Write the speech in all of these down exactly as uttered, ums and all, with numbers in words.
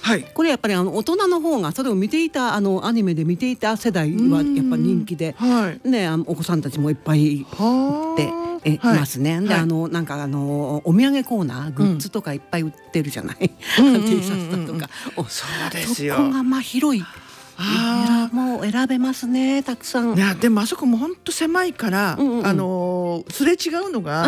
はい、 これやっぱりあの大人の方がそれを見ていたあのアニメで見ていた世代はやっぱり人気で、 はいね、あのお子さんたちもいっぱいいてえ、はい、いますね。で、はい、あのなんかあのお土産コーナーグッズとかいっぱい売ってるじゃない、うん、T シャツだとか、 うんうんうん、そうですよ。 そこがまあ広い。あもう選べますね、たくさん。 いやでもあそこも本当狭いから、うんうん、あのー、すれ違うのが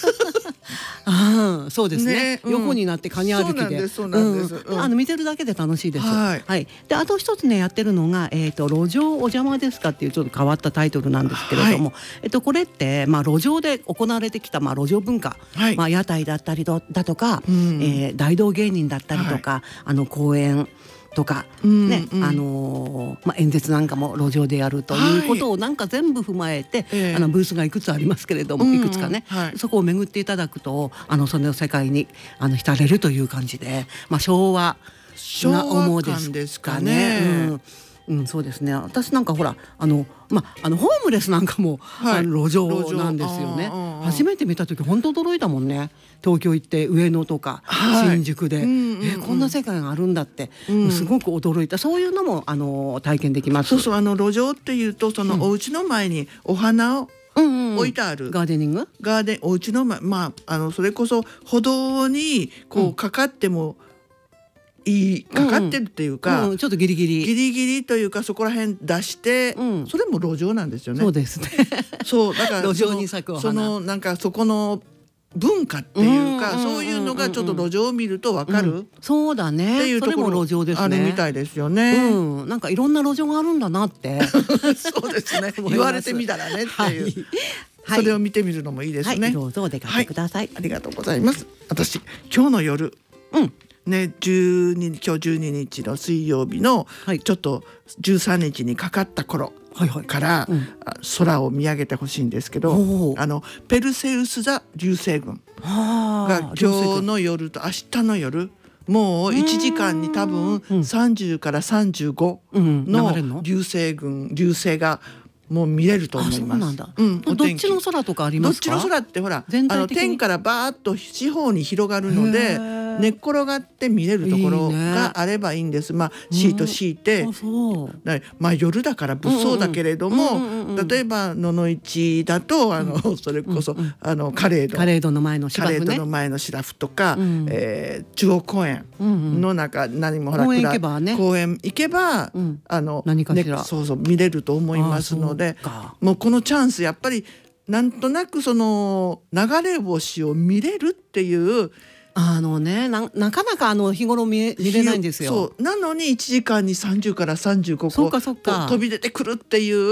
あそうですね、ね、うん、横になってカニ歩きでそうなんです、うん、 あの見てるだけで楽しいです。 はい、 はい、であと一つねやってるのが、えーと「路上お邪魔ですか」っていうちょっと変わったタイトルなんですけれども、はい、えっとこれって、まあ、路上で行われてきた、まあ、路上文化、はい、まあ、屋台だったりだとか、うん、えー、大道芸人だったりとか、はい、あの公演とか、ね、うんうん、あのーまあ、演説なんかも路上でやるということをなんか全部踏まえて、はい、あのブースがいくつありますけれども、えー、いくつかね、うんうん、はい、そこを巡っていただくとあのその世界にあの浸れるという感じで、まあ、昭和な思うですかね。うんうん、そうですね。私なんかほらあの、まあ、あのホームレスなんかも、はい、あの路上なんですよね。初めて見た時本当驚いたもんね。東京行って上野とか、はい、新宿で、うんうんうん、えこんな世界があるんだって、うん、すごく驚いた。そういうのもあの体験できます。 そうそう、あの路上っていうとその、うん、お家の前にお花を置いてある、うんうん、 ガーデニングガーデンお家の前、まあ、あのそれこそ歩道にこうかかっても、うん、いいかかってるっていうか、 うんうん、ちょっとギリギリギリギリというかそこら辺出して、うん、それも路上なんですよね。 そうですね。 そうだから路上に咲くお花、 そのなんかそこの文化っていうか、そういうのがちょっと路上を見るとわかる、うん、 そうだねっていうところも路上ですね。 あるみたいですよね、 うん、なんかいろんな路上があるんだなってそうですね言われてみたらねっていう、はいはい、それを見てみるのもいいですね、 はい、どうぞお出かけください、 はい、ありがとうございます。私今日の夜、うんね、じゅうに今日じゅうににちの水曜日の、はい、ちょっとじゅうさんにちにかかった頃から、はいはい、うん、空を見上げてほしいんですけど、あのペルセウス座流星群が今日の夜と明日の夜もういちじかんに多分さんじゅうからさんじゅうごの流星群流星がもう見れると思います。あ、そうなんだ。うん、 どっちの空とかありますか？ どっちの空ってほらあの天からバーッと四方に広がるので寝っ転がって見れるところがあればいいんです。まあシート敷いて、あ、そう。まあ夜だから物騒だけれども、例えば野々市だとあの、うん、それこそ、うんうん、あのカレードカレードの前のシラフね、 カレードの前のシラフとか、うん、えー、中央公園の中、うんうん、何もほら公園行けばね、 公園行けば、うん、あの何かしら、 ね、そうそう見れると思いますので、もうこのチャンスやっぱりなんとなくその流れ星を見れるっていうあのね な, なかなかあの日頃 見, 見れないんですよ。 そうなのにいちじかんにさんじゅうからさんじゅうごこそうかそうか飛び出てくるっていう、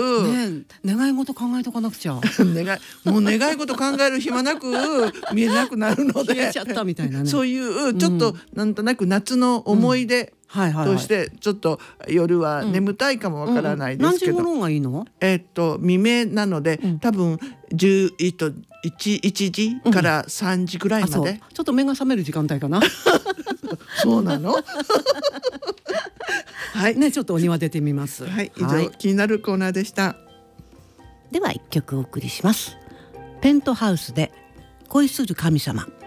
ね、願い事考えとかなくちゃ願いもう願い事考える暇なく見えなくなるので消えちゃったみたいなね、 そういうちょっとなんとなく夏の思い出、うん、はいはいはい、としてちょっと夜は眠たいかもわからないですけど、 うんうん、何時頃がいいの？ えー、っと未明なので、うん、多分じゅういち、いちじからさんじぐらいまで、うん、 ちょっと目が覚める時間帯かなそうなのはいね、ちょっとお庭出てみます。 はい、以上、はい、気になるコーナーでした。 ではいっきょくお送りします。ペントハウスで恋する神様。